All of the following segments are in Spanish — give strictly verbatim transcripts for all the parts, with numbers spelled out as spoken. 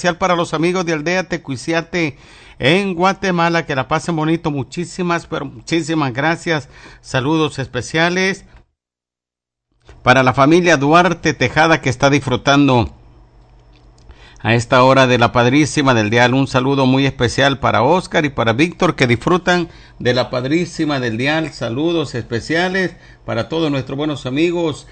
especial para los amigos de Aldea Tecuiciate en Guatemala, que la pasen bonito. Muchísimas, pero muchísimas gracias. Saludos especiales para la familia Duarte Tejada, que está disfrutando a esta hora de la Padrísima del Dial. Un saludo muy especial para Oscar y para Víctor, que disfrutan de la Padrísima del Dial. Saludos especiales para todos nuestros buenos amigos.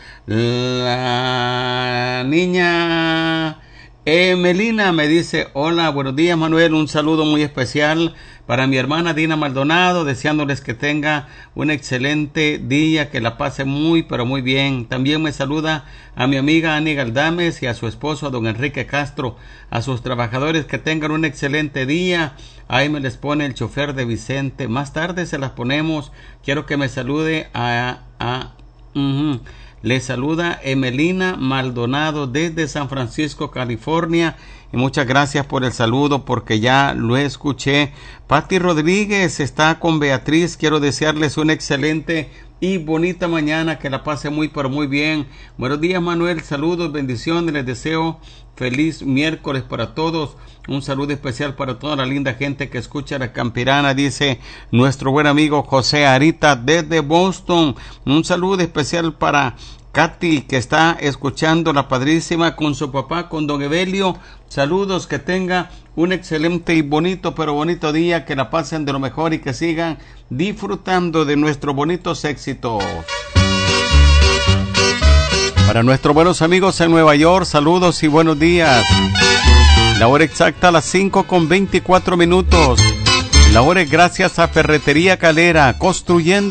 La niña Emelina me dice: hola, buenos días, Manuel. Un saludo muy especial para mi hermana Dina Maldonado, deseándoles que tenga un excelente día, que la pase muy, pero muy bien. También me saluda a mi amiga Ani Galdames y a su esposo, a don Enrique Castro, a sus trabajadores, que tengan un excelente día. Ahí me les pone el chofer de Vicente. Más tarde se las ponemos. Quiero que me salude a... a uh-huh. Le saluda Emelina Maldonado desde San Francisco, California. Y muchas gracias por el saludo, porque ya lo escuché. Pati Rodríguez está con Beatriz. Quiero desearles una excelente y bonita mañana, que la pase muy, pero muy bien. Buenos días, Manuel. Saludos, bendiciones. Les deseo feliz miércoles para todos. Un saludo especial para toda la linda gente que escucha La Campirana, dice nuestro buen amigo José Arita desde Boston. Un saludo especial para Katy, que está escuchando La Padrísima con su papá, con don Evelio. Saludos, que tenga un excelente y bonito, pero bonito día, que la pasen de lo mejor y que sigan disfrutando de nuestros bonitos éxitos. Para nuestros buenos amigos en Nueva York, saludos y buenos días. La hora exacta a las cinco con veinticuatro minutos. La hora es gracias a Ferretería Calera, construyendo